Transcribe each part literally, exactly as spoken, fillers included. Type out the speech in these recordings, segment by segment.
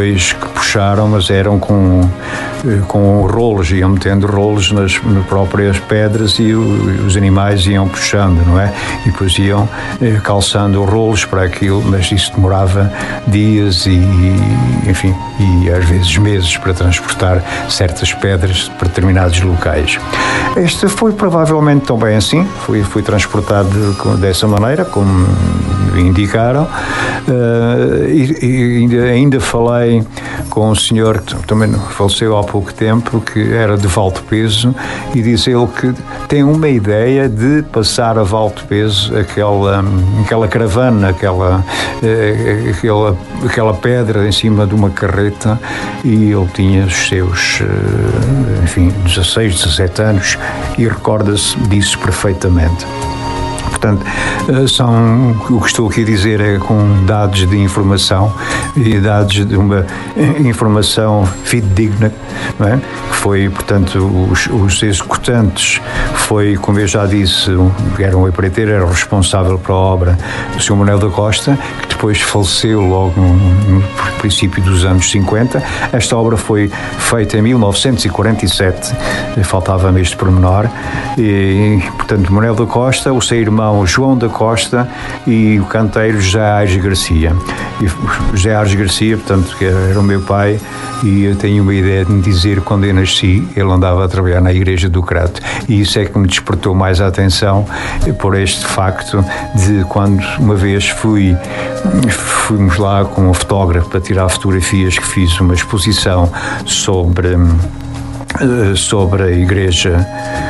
depois que puxaram, mas eram com, com rolos, iam metendo rolos nas, nas próprias pedras e os animais iam puxando, não é? E depois iam calçando rolos para aquilo, mas isso demorava dias e, enfim, e às vezes meses para transportar certas pedras para determinados locais. Este foi provavelmente também assim, foi, foi transportado dessa maneira, como indicaram, uh, e, e ainda, ainda falei com um senhor que também faleceu há pouco tempo, que era de Valdepeso, e diz ele que tem uma ideia de passar a Valdepeso aquela, aquela caravana, aquela, uh, aquela, aquela pedra em cima de uma carreta, e ele tinha os seus, uh, enfim, dezasseis, dezassete anos, e recorda-se disso perfeitamente. Portanto, são, o que estou aqui a dizer é com dados de informação e dados de uma informação fidedigna, não é? Que foi, portanto, os, os executantes, foi, como eu já disse, era um empreiteiro, era o responsável pela obra, o senhor Manuel da Costa, que depois faleceu logo no, no princípio dos anos cinquenta. Esta obra foi feita em mil novecentos e quarenta e sete, faltava-me este pormenor, e, portanto, Manuel da Costa, o seu irmão João da Costa e o canteiro José Aires Garcia. E José Aires Garcia, portanto, que era o meu pai, e eu tenho uma ideia de me dizer, quando eu nasci, ele andava a trabalhar na igreja do Crato, e isso é que me despertou mais a atenção por este facto de quando uma vez fui, fomos lá com um fotógrafo para tirar fotografias, que fiz uma exposição sobre, sobre a igreja,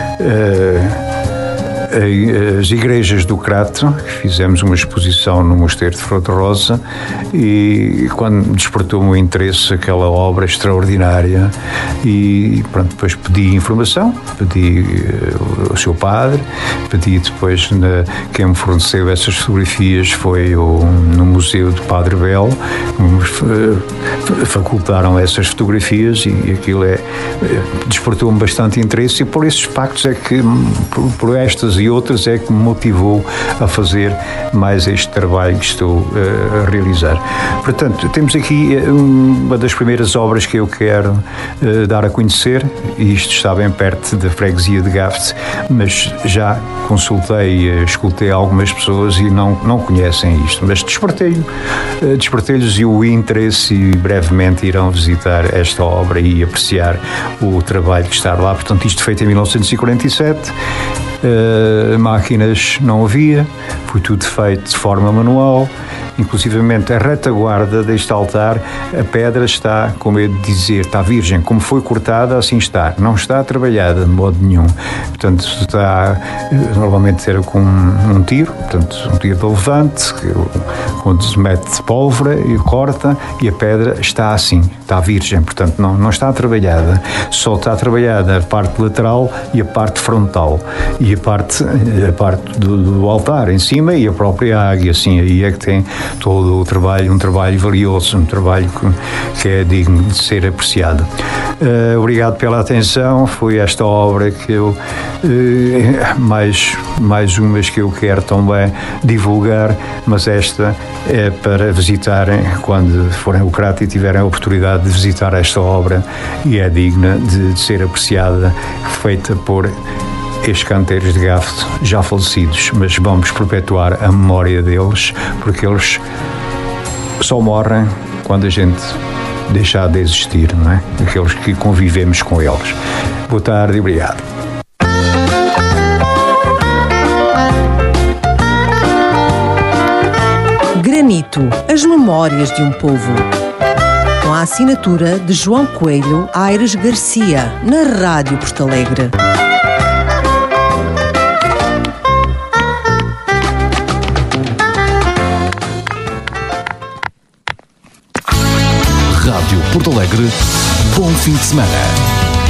as igrejas do Crato, fizemos uma exposição no Mosteiro de Fonte Rosa, e quando despertou-me o interesse aquela obra extraordinária, e pronto, depois pedi informação, pedi ao seu padre, pedi depois, na, quem me forneceu essas fotografias foi o, no Museu do Padre Belo, facultaram essas fotografias, e aquilo é, despertou-me bastante interesse, e por esses factos é que, por, por estas e outras, é que me motivou a fazer mais este trabalho que estou uh, a realizar. Portanto, temos aqui uma das primeiras obras que eu quero uh, dar a conhecer, e isto está bem perto da freguesia de Gafte, mas já consultei, uh, escutei algumas pessoas e não, não conhecem isto, mas despertei-lhes uh, despertei-lhes o interesse, e brevemente irão visitar esta obra e apreciar o trabalho que está lá. Portanto, isto feito em mil novecentos e quarenta e sete, Uh, máquinas não havia, foi tudo feito de forma manual, inclusivamente a retaguarda deste altar, a pedra está, como eu dizer, está virgem, como foi cortada, assim está, não está trabalhada de modo nenhum, portanto está, normalmente era com um tiro, portanto um tiro de levante, onde se mete pólvora e corta, e a pedra está assim, está virgem, portanto não, não está trabalhada, só está trabalhada a parte lateral e a parte frontal, e a parte, a parte do, do altar em cima, e a própria águia, assim, aí é que tem todo o trabalho, um trabalho valioso, um trabalho que, que é digno de ser apreciado. Uh, obrigado pela atenção, foi esta obra que eu, uh, mais, mais umas que eu quero também divulgar, mas esta é para visitarem, quando forem ao Crato e tiverem a oportunidade de visitar esta obra, e é digna de, de ser apreciada, feita por estes canteiros de Gafte já falecidos, mas vamos perpetuar a memória deles, porque eles só morrem quando a gente deixar de existir, não é? Aqueles que convivemos com eles. Boa tarde e obrigado. Granito, as memórias de um povo. Com a assinatura de João Coelho Aires Garcia, na Rádio Porto Alegre. Rádio Porto Alegre, bom fim de semana.